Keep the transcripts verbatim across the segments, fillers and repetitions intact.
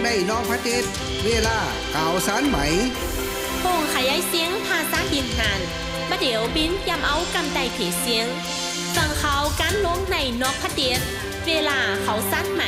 ในนอกประเทศเวลาข่าวสารไหมพงขยายเสียงภาษาดินหานมาเดี๋ยวบินยำเอากำไดผีเสียงฟังเขาการลงในนอกประเทศเวลาเขาสารไหม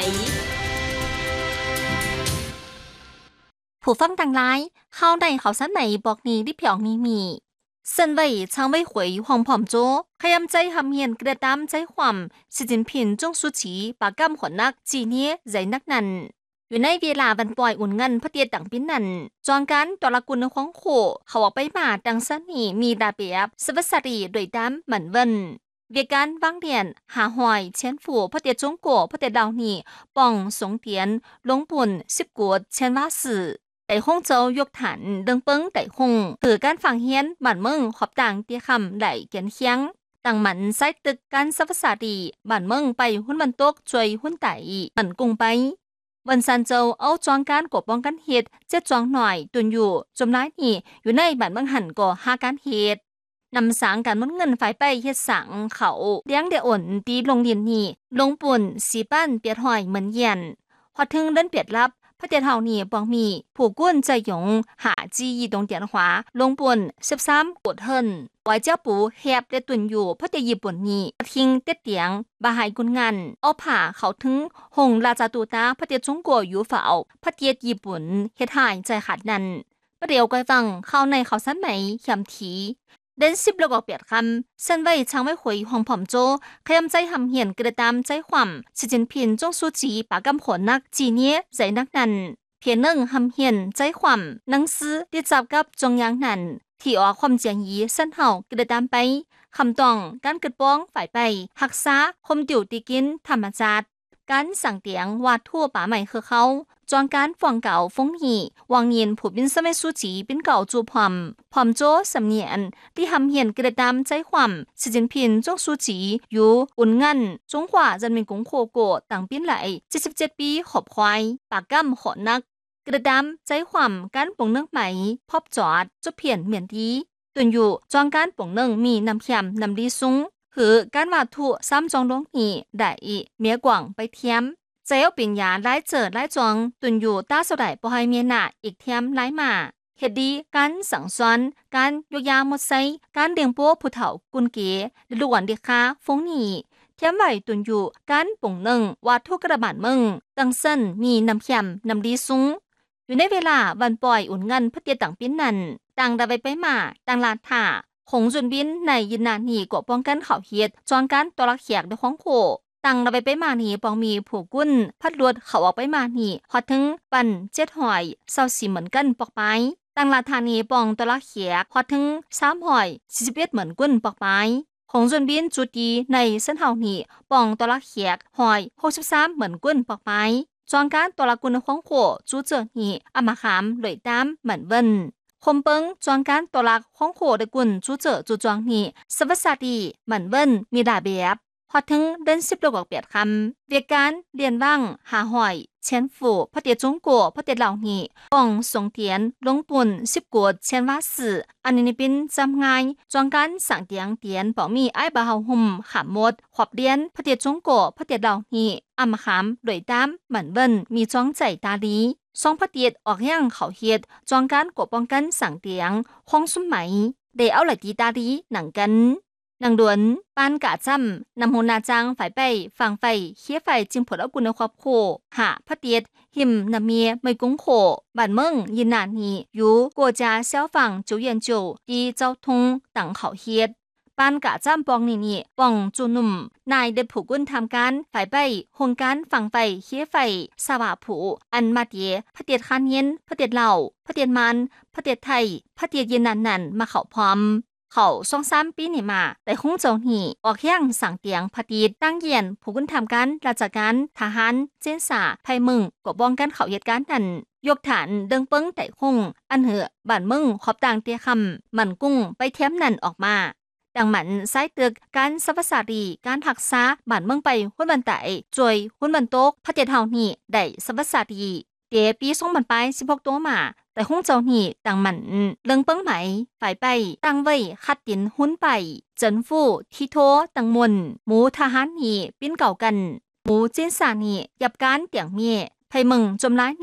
ผู้ฟังต่างหลายเข้าในเขาสารไหมบอกนี้ที่เพียงนี้มีเซินไว้ช่างไม่หวยหองผอมโจพยายามใจทำเหียนกระตามใจความสิจินผินจงสุชีปากกำขนนักจีเนี้ยใจนักนันอยู่ในเวลาบรรปล่อยอุ่นเงินพระเตียต่างปิ้นนันจองการตัวละกุลของโขเขาออกไปมาดังสนีมีดาเบียบสวัสดีโดยดามเหมือนเวินเวียการวางเดียนหาหอยเชนฝูพระเตียจงโกพระเตียดาวนีป่องสงเตียนลงปุ่นสิบกวดเชนว่าสื่อแต่ห้องเจ้ายกฐานดึงเปิ้งแต่ห้องถือการฝังเฮียนบันเมืองขอบต่างเตี้ยคำไหลเกียนเคียงต่างหมันไซตึกการสวัสดีบันเมืองไปหุ้นบันตกช่วยหุ้นไต่บันกุงไปวันซันเจ้าเอาจองการกบป้องกันเหตุเจ็ดจองหน่อยตุนอยู่จมร้ายนี่อยู่ในบันเมืองหันก่อห้าการเหตุนำสางการมุนเงินฝ่ายไปเฮ็ดสังเขาเลี้ยงเดียอ่อนตีลงเรียนนี่ลงปุ่นสีปั้นเปียดหอยเหมือนเย็นพอถึงเดินเปียดรับพระเตียนเฮานี่ปองมีผู้กุ้นใจหยงหาจียีตรงเตียนขวาลงปุ่นสิบสามกดเฮินไว้เจ้าปูแฮบได้ตุนอยู่พระเตียญี่ปุ่นนี่ทิ้งเต็ดเตียงบาหายกุนงานเอาผ่าเขาถึงหงราจาตูตาพระเตียจงกัวอยู่ฝ่าพระเตียญี่ปุ่นเฮ็ดหายใจขาดนั่นประเดี๋ยวก้อยฟังเข้าในเขาสั้นไหมยำทีเดินสิบแล้วก็เปียดคำเส้นไว้ช่างไว้หวยห้องผอมโจขยำใจทำเหียนกระตามใจความสิจินพินจงสู้จีปากกำขนนักจีเนี้ยใจนักนันเพียงนึ่งทำเหียนใจความหนังสือที่จับกับจงยางนันที่ออกความเจียงยีเส้นเห่ากระตามไปคำตองการกึดป้องฝ่ายไปหักษาคมติวตีกินธรรมจัดการสั่งเตียงวาดทั่วป่าใหม่คือเขาจองการฟองเก่าฟงหีวางเย็นผู้บินสมัยสู้จีเป็นเก่าจูพอมพอมโจสำเนียนที่ทำเหียนกระดามใจความสิจินพินจงสู้จีอยู่อุ่นงันจงขวาจันเป็นกงโคโกต่างปิ้นไหลเจ็ดสิบเจ็ดปีขอบควายปากกั้มขอนักกระดามใจความการป่งเนื่องไหมพบจอดจุเพียนเหมียนดีตุนอยู่จองการป่งเนื่องมีนำเขียมนำดีซุ้งคือการวาดถุซ้ำจองลงหีได้เมียกว่างไปเทียมเจ้าปิญญาไล่เจิดไล่จองตุนอยู่ต้าสดายปอยเมียนาอีกเทียมไล่มาเฮ็ดดีการสั่งสอนการยกยาหมดไซการเลี้ยงปัวผู้เฒ่ากุนเก๋ล้วนเด็กค้าฟงนี่เทียมไหวตุนอยู่การป่งหนึ่งวาดทุกกระบาดมึงตังเส้นมีน้ำเขียมน้ำดีซุ้งอยู่ในเวลาวันปล่อยอุ่นเงินพระเตียต่างปิ้นนั่นต่างดาไปไปมาต่างลาดท่าคงจุนบินในยินนานีกว่าป้องกันเขาเฮ็ดจองการตอลักเขียกด้วยของโคตังเราไปไปมานี่ปองมีผู้กุ้นพัดลวดเขาออกไปมานี่ฮอดถึงปั่นเจ็ดหอยเศร้าสีเหมือนกันปอกไม้ตังลาธานีปองตะละเขียฮอดถึงสามหอยสี่สิบเอ็ดเหมือนกุ้นปอกไม้ของจนบินจุดดีในเส้นเฮานี่ปองตะละเขียหอยหกสิบสามเหมือนกุ้นปอกไม้จองการตะละกุนของโขจูเจอนี่อามาขามหลอยตามเหมือนเวินคมเปิงจองการตะละของโขได้กุนจูเจอจูจองนี่สวัสดีเหมือนเวินมีดาเบียบพอถึงเดินสิบโลกออกเปียดคำเวียการเรียนว่างหาหอยเชนฝูพระเตียจงกัวพระเตียเหล่านี้ป่องสงเตียนลงปุ่นสิบกวดเชนว่าสื่ออันนี้เป็นจำง่ายจองการสั่งเตียงเตียนป่อมีไอ้บาเฮาหุ่มขามมดขอบเรียนพระเตียจงกัวพระเตียเหล่านี้อำมะขามโดยตามเหมือนเบิ้นมีจ้องใจตาดีสองพระเตียออกย่างเขาเฮ็ดจองการกบป้องกันสั่งเตียงห้องสุมไหมเดเอาไหลตีตาดีหนังกันนางดวนปานกะจำนำหูนาจางฝ่ายไปฟังไฟเคี้ยไฟจึงผลเอากุณควบโคหาพระเตียดหิมนำเมียไม่กุ้งโคบ้านเมืองยินนานีอยู่กัวจาเซลฟังจูเย็นจูดีเจ้าทงต่างเขาเฮ็ดปานกะจำปองนี่นี่ปองจูนุ่มนายได้ผูกกุนทำการฝ่ายไปหงการฟังไฟเคี้ยไฟสวาผูอันมาเดียพระเตียดคานเย็นพระเตียดเหล่าพระเตียดมันพระเตียดไทยพระเตียดยินนันนันมาเขาพร้อมเขาสองสามปีนี่มาแต่คงเจ้าหนี่ออกแย่งสั่งเตียงพอดีตั้งเยียนผู้กุนทำการราชการทหารเจนสาไพมึงก็บ้องกันเขาเหตุการณ์นั้นยกฐานเดิงเปิ้งแต่คงอันเหอะบ้านมึงขอบต่างเตียคำมันกุ้งไปเทียมนั่นออกมาดังมันไซตึกการสวัสดีการหักษาบ้านเมืองไปหุ้นบันไตจวยหุ้นบันโต๊กพระเจ้าเฮานี่ได้สวัสดีเดี๋ยวปีสองพันไปสิบหกตัวมาแต่ห้องเจ้าหนี่ต่างมันเลิงเปิ้งไหมฝ่ายไปตั้งไว้คัดตินหุ้นไปเจินฟู่ที่โทต่างมนหมูทหารนี่ปิ้นเก่ากันหมูเจนสานี่ยับการเตียงเมียไพมึงจมร้าย